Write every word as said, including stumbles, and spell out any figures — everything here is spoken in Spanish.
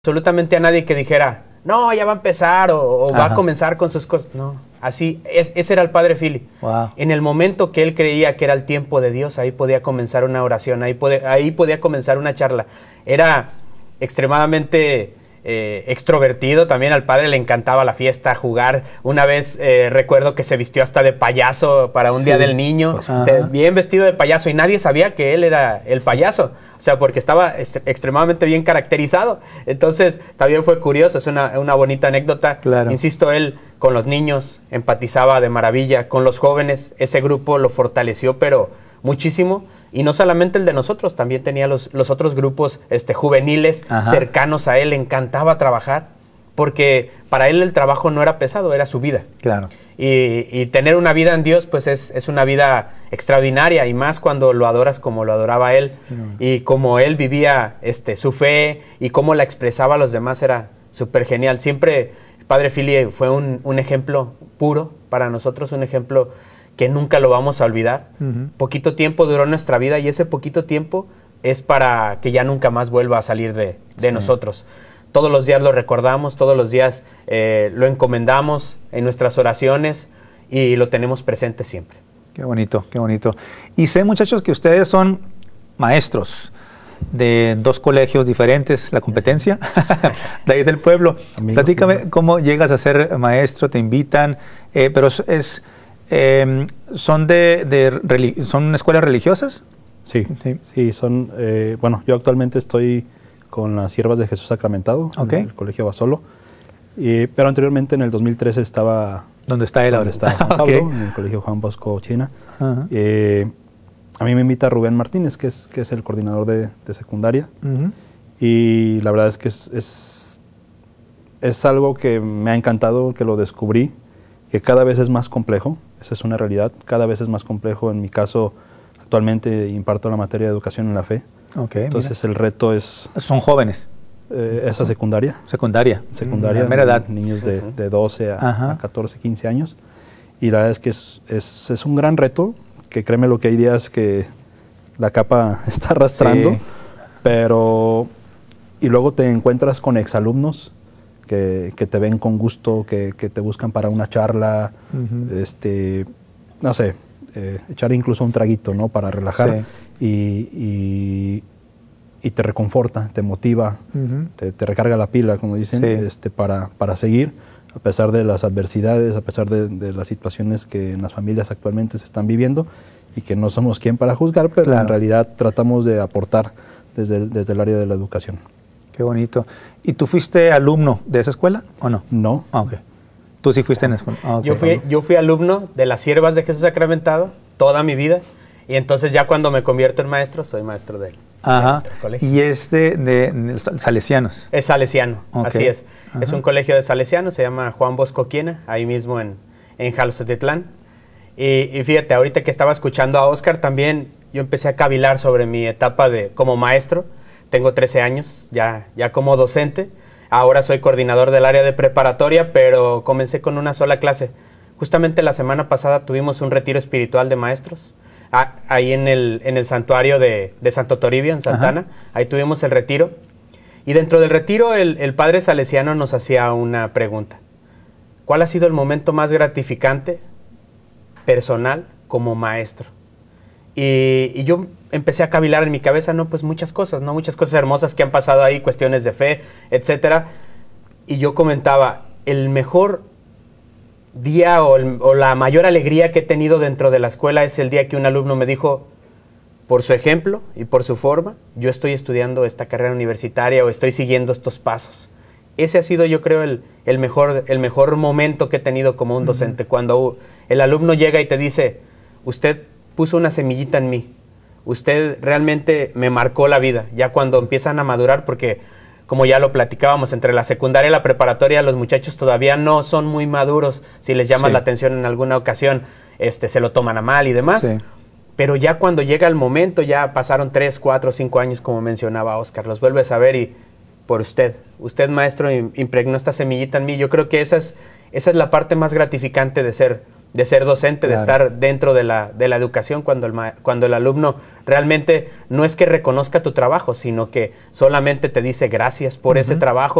absolutamente a nadie que dijera, no, ya va a empezar o, o va a comenzar con sus cosas. No, así, es, ese era el padre Philly. Wow. En el momento que él creía que era el tiempo de Dios, ahí podía comenzar una oración, ahí, pode, ahí podía comenzar una charla. Era extremadamente eh, extrovertido, también al padre le encantaba la fiesta, jugar. Una vez eh, recuerdo que se vistió hasta de payaso para un sí. día del niño, de, bien vestido de payaso, y nadie sabía que él era el payaso. O sea, porque estaba est extremadamente bien caracterizado. Entonces, también fue curioso, es una, una bonita anécdota. Claro. Insisto, él con los niños empatizaba de maravilla, con los jóvenes, ese grupo lo fortaleció, pero muchísimo. Y no solamente el de nosotros, también tenía los, los otros grupos este, juveniles Ajá. cercanos a él, le encantaba trabajar, porque para él el trabajo no era pesado, era su vida. Claro. Y, y tener una vida en Dios, pues es, es una vida extraordinaria, y más cuando lo adoras como lo adoraba él, mm. y como él vivía este, su fe, y cómo la expresaba a los demás, era súper genial. Siempre el padre Philly fue un, un ejemplo puro para nosotros, un ejemplo que nunca lo vamos a olvidar. Uh-huh. Poquito tiempo duró nuestra vida, y ese poquito tiempo es para que ya nunca más vuelva a salir de, de sí. nosotros. Todos los días lo recordamos, todos los días eh, lo encomendamos en nuestras oraciones y lo tenemos presente siempre. Qué bonito, qué bonito. Y sé, muchachos, que ustedes son maestros de dos colegios diferentes, la competencia, de ahí del pueblo. Amigos, Platícame amigos. cómo llegas a ser maestro, te invitan, eh, pero es, eh, ¿son de, de son escuelas religiosas? Sí, sí, sí son, eh, bueno, yo actualmente estoy con las Siervas de Jesús Sacramentado, okay. en el Colegio Basolo, y, pero anteriormente en el dos mil trece estaba... ¿Dónde está él ahora? Está Juan Pablo, okay. en el Colegio Juan Bosco, China. Uh-huh. eh, a mí me invita Rubén Martínez, que es, que es el coordinador de, de secundaria, uh-huh. y la verdad es que es, es, es algo que me ha encantado, que lo descubrí, que cada vez es más complejo, esa es una realidad, cada vez es más complejo. En mi caso, actualmente imparto la materia de educación en la fe. Okay, Entonces mira. el reto es... ¿Son jóvenes? Eh, esa secundaria. Secundaria. Secundaria. Primera edad. Niños de, de doce a, a catorce, quince años. Y la verdad es que es, es, es un gran reto, que créeme lo que hay días que la capa está arrastrando, sí. pero... Y luego te encuentras con exalumnos que, que te ven con gusto, que, que te buscan para una charla, uh-huh. este, no sé, eh, echar incluso un traguito, ¿no? Para relajar. Sí. Y, y, y te reconforta, te motiva, uh-huh. te, te recarga la pila, como dicen, sí. este, para, para seguir, a pesar de las adversidades, a pesar de, de las situaciones que en las familias actualmente se están viviendo, y que no somos quien para juzgar, pero claro. en realidad tratamos de aportar desde el, desde el área de la educación. Qué bonito. ¿Y tú fuiste alumno de esa escuela o no? No. Ah, ok. ¿Tú sí fuiste en la escuela? Ah, okay. yo, fui, yo fui alumno de las Siervas de Jesús Sacramentado toda mi vida. Y entonces ya cuando me convierto en maestro, soy maestro de él. Ajá. Y es de, de, de salesianos. Es salesiano, okay. así es. Ajá. Es un colegio de salesianos, se llama Juan Bosco Quiena, ahí mismo en, en Jalostotitlán. Y, y fíjate, ahorita que estaba escuchando a Oscar también, yo empecé a cavilar sobre mi etapa de como maestro. Tengo trece años, ya, ya como docente. Ahora soy coordinador del área de preparatoria, pero comencé con una sola clase. Justamente la semana pasada tuvimos un retiro espiritual de maestros. Ah, ahí en el, en el santuario de, de Santo Toribio, en Santana, Ajá. ahí tuvimos el retiro. Y dentro del retiro el, el padre salesiano nos hacía una pregunta. ¿Cuál ha sido el momento más gratificante, personal, como maestro? Y, y yo empecé a cavilar en mi cabeza, no, pues muchas cosas, ¿no? Muchas cosas hermosas que han pasado ahí, cuestiones de fe, etcétera. Y yo comentaba, el mejor día o, el, o la mayor alegría que he tenido dentro de la escuela es el día que un alumno me dijo, por su ejemplo y por su forma, yo estoy estudiando esta carrera universitaria o estoy siguiendo estos pasos. Ese ha sido, yo creo, el, el, mejor, el mejor momento que he tenido como un docente, uh-huh. cuando el alumno llega y te dice, usted puso una semillita en mí, usted realmente me marcó la vida, ya cuando empiezan a madurar, porque como ya lo platicábamos, entre la secundaria y la preparatoria, los muchachos todavía no son muy maduros. Si les llamas sí. la atención en alguna ocasión, este, se lo toman a mal y demás. Sí. Pero ya cuando llega el momento, ya pasaron tres, cuatro, cinco años, como mencionaba Oscar, los vuelves a ver y por usted, usted maestro impregnó esta semillita en mí. Yo creo que esa es, esa es la parte más gratificante de ser, de ser docente, claro. de estar dentro de la, de la educación, cuando el, cuando el alumno realmente no es que reconozca tu trabajo, sino que solamente te dice gracias por uh-huh. ese trabajo